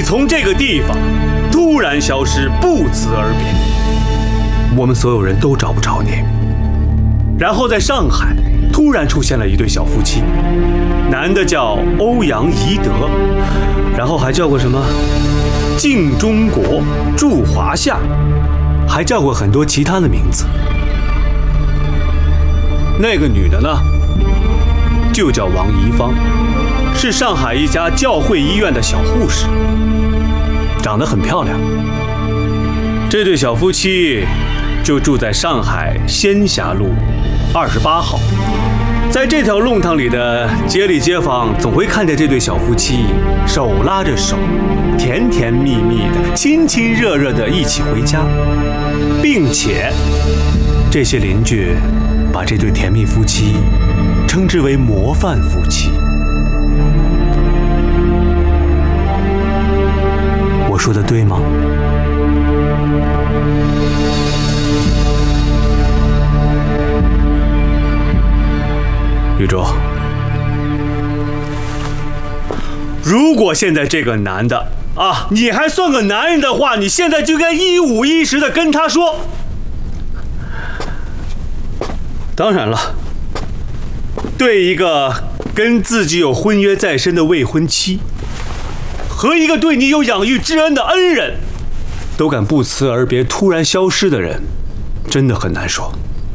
从这个地方突然消失，不辞而别，我们所有人都找不着你。然后在上海突然出现了一对小夫妻，男的叫欧阳宜德，然后还叫过什么晋中国、驻华夏，还叫过很多其他的名字。那个女的呢，就叫王宜芳，是上海一家教会医院的小护士，长得很漂亮。这对小夫妻就住在上海仙霞路28号。在这条弄堂里的街里街坊总会看见这对小夫妻手拉着手，甜甜蜜蜜的、亲亲热热的一起回家，并且这些邻居把这对甜蜜夫妻称之为模范夫妻。我说的对吗？宇宙，如果现在这个男的啊，你还算个男人的话，你现在就该一五一十的跟他说。当然了，对一个跟自己有婚约在身的未婚妻，和一个对你有养育之恩的恩人，都敢不辞而别突然消失的人，真的很难说。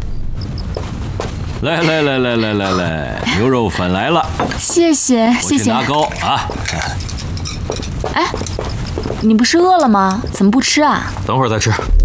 来，牛肉粉来了， 谢谢。 我去拿糕啊。 哎，你不是饿了吗？怎么不吃啊？ 等会儿再吃。